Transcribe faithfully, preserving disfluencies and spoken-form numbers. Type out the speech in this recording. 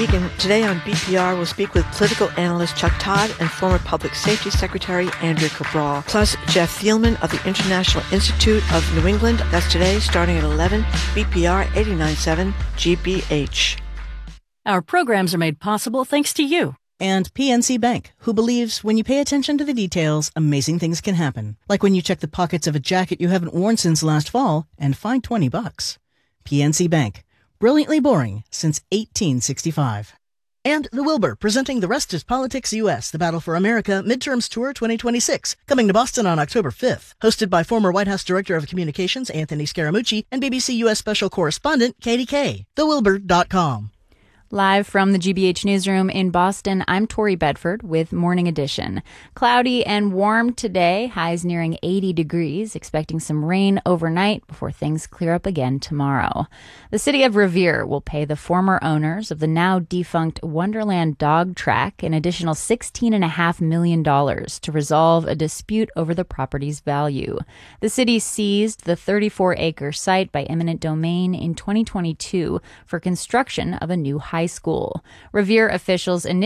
Egan. Today on B P R, we'll speak with political analyst Chuck Todd and former Public Safety Secretary Andrea Cabral, plus Jeff Thielman of the International Institute of New England. That's today, starting at eleven, B P R eighty-nine point seven G B H. Our programs are made possible thanks to you. And P N C Bank, who believes when you pay attention to the details, amazing things can happen. Like when you check the pockets of a jacket you haven't worn since last fall and find twenty bucks. P N C Bank. Brilliantly boring since eighteen sixty-five. And The Wilbur, presenting The Rest is Politics U S, The Battle for America Midterms Tour twenty twenty-six, coming to Boston on October fifth. Hosted by former White House Director of Communications Anthony Scaramucci and B B C U S Special Correspondent Katie Kay. the wilbur dot com. Live from the G B H newsroom in Boston, I'm Tori Bedford with Morning Edition. Cloudy and warm today, highs nearing eighty degrees, expecting some rain overnight before things clear up again tomorrow. The city of Revere will pay the former owners of the now defunct Wonderland Dog Track an additional sixteen point five million dollars to resolve a dispute over the property's value. The city seized the thirty-four acre site by eminent domain in twenty twenty-two for construction of a new high school. Revere officials initially